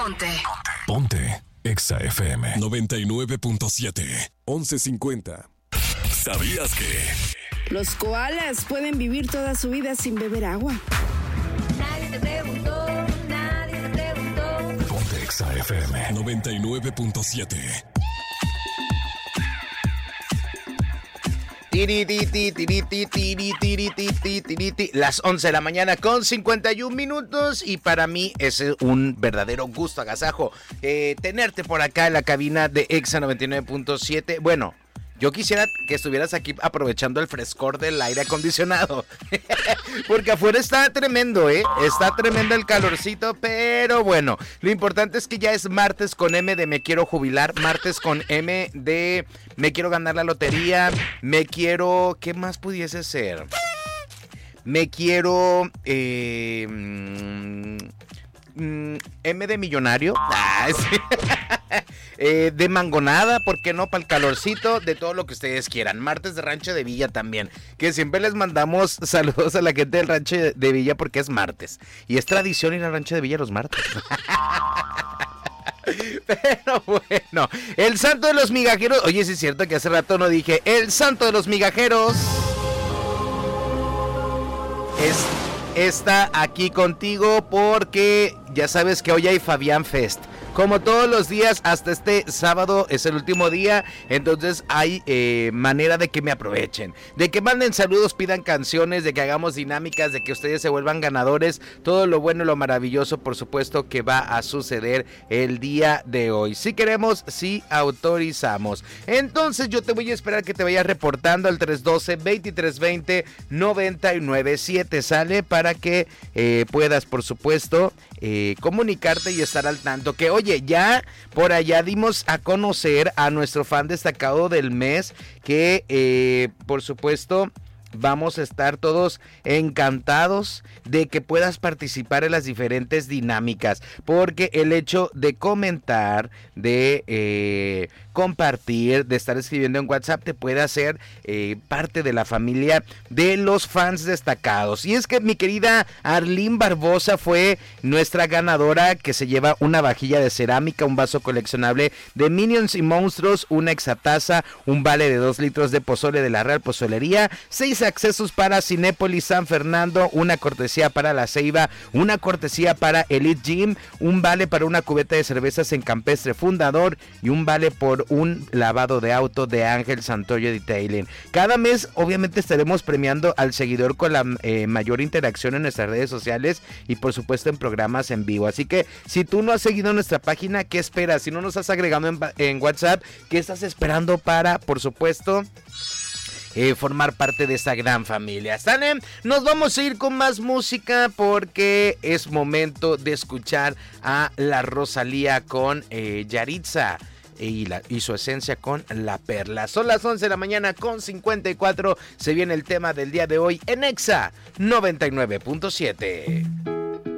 Ponte Exa FM 99.7 11:50. ¿Sabías que los koalas pueden vivir toda su vida sin beber agua? Nadie te preguntó, nadie te preguntó. Ponte Exa FM 99.7. Las 11 de la mañana con 51 minutos y para mí es un verdadero gusto, agasajo, tenerte por acá en la cabina de Exa 99.7. Bueno, yo quisiera que estuvieras aquí aprovechando el frescor del aire acondicionado, porque afuera está tremendo, está tremendo el calorcito, pero bueno, lo importante es que ya es martes con M de me quiero jubilar, martes con M de me quiero ganar la lotería, me quiero, ¿qué más pudiese ser? Me quiero, M de millonario, sí. De mangonada, ¿por qué no? Para el calorcito, de todo lo que ustedes quieran. Martes de Rancho de Villa también, que siempre les mandamos saludos a la gente del Rancho de Villa porque es martes y es tradición ir al Rancho de Villa los martes. Pero bueno, el santo de los migajeros. Oye, sí es cierto que hace rato no dije el santo de los migajeros está aquí contigo porque ya sabes que hoy hay Fabián Fest. Como todos los días, hasta este sábado es el último día, entonces hay manera de que me aprovechen, de que manden saludos, pidan canciones, de que hagamos dinámicas, de que ustedes se vuelvan ganadores, todo lo bueno y lo maravilloso, por supuesto, que va a suceder el día de hoy. Si queremos, sí autorizamos. Entonces yo te voy a esperar que te vayas reportando al 312-2320-997, ¿sale? Para que puedas, por supuesto, comunicarte y estar al tanto. Que oye, ya por allá dimos a conocer a nuestro fan destacado del mes, que por supuesto vamos a estar todos encantados de que puedas participar en las diferentes dinámicas, porque el hecho de comentar, de compartir, de estar escribiendo en WhatsApp te puede hacer parte de la familia de los fans destacados. Y es que mi querida Arlene Barbosa fue nuestra ganadora, que se lleva una vajilla de cerámica, un vaso coleccionable de Minions y Monstruos, una exataza, un vale de 2 litros de pozole de la Real Pozolería, 6 accesos para Cinépolis San Fernando, una cortesía para La Ceiba, una cortesía para Elite Gym, un vale para una cubeta de cervezas en Campestre Fundador y un vale por un lavado de auto de Ángel Santoyo Detailing. Cada mes obviamente estaremos premiando al seguidor con la mayor interacción en nuestras redes sociales y por supuesto en programas en vivo. Así que si tú no has seguido nuestra página, ¿qué esperas? Si no nos has agregado en WhatsApp, ¿qué estás esperando para, por supuesto, formar parte de esa gran familia? ¿Sale? Nos vamos a ir con más música porque es momento de escuchar a la Rosalía con Yaritza y su esencia con La Perla. Son las 11 de la mañana con 54. Se viene el tema del día de hoy en Exa 99.7.